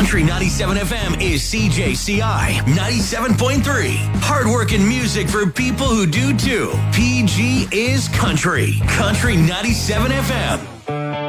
Country 97 FM is CJCI 97.3. Hardworking music for people who do too. PG is country. Country 97 FM.